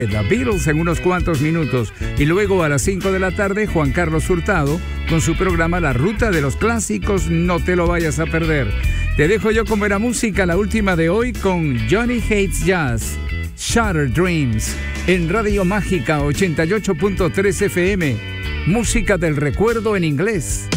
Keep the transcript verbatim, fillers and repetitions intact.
The Beatles en unos cuantos minutos. Y luego a las cinco de la tarde, Juan Carlos Hurtado con su programa La Ruta de los Clásicos. No te lo vayas a perder. Te dejo yo con buena música, la última de hoy con Johnny Hates Jazz, Shattered Dreams, en Radio Mágica ochenta y ocho punto tres F M. Música del recuerdo en inglés.